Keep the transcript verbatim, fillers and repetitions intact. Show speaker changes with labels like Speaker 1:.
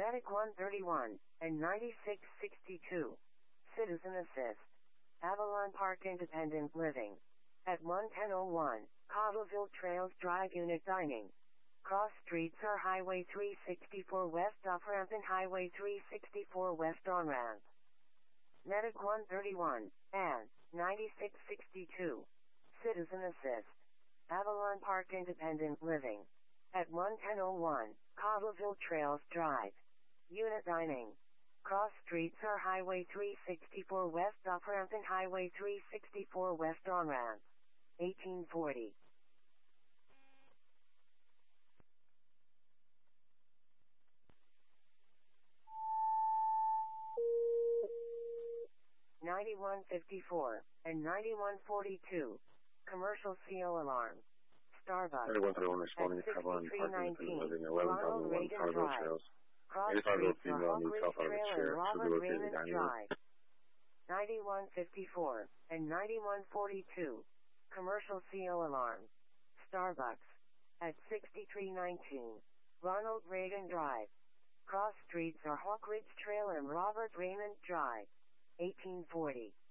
Speaker 1: Medic one thirty-one, and ninety-six sixty-two. Citizen Assist. Avalon Park Independent Living. At one ten oh one, Cottleville Trails Drive Unit Dining. Cross streets are Highway three sixty-four West off-ramp and Highway three sixty-four West on-ramp. Medic one thirty-one, and ninety-six sixty-two. Citizen Assist. Avalon Park Independent Living. At one ten oh one, Cottleville Trails Drive. Unit Dining. Cross streets are Highway three sixty-four West off-ramp and Highway three sixty-four West on-ramp. eighteen forty. ninety-one fifty-four, and ninety-one forty-two. Commercial C O alarm. Starbucks.
Speaker 2: Everyone thirty-one responding
Speaker 1: at
Speaker 2: to Avalon Park
Speaker 1: sixty-three nineteen.
Speaker 2: Living eleven thousand one
Speaker 1: Ronald Reagan
Speaker 2: Cottleville
Speaker 1: Drive.
Speaker 2: Trails.
Speaker 1: Cross
Speaker 2: eighty-five year old
Speaker 1: streets are
Speaker 2: female needs
Speaker 1: Hawkridge
Speaker 2: help out of a
Speaker 1: Trail
Speaker 2: chair.
Speaker 1: and
Speaker 2: Should
Speaker 1: Robert
Speaker 2: be located in
Speaker 1: Raymond
Speaker 2: dining room.
Speaker 1: Drive. ninety-one fifty-four, and ninety-one forty-two. Commercial C O alarm. Starbucks. At sixty-three nineteen. Ronald Reagan Drive. Cross streets are Hawkridge Trail and Robert Raymond Drive. eighteen forty.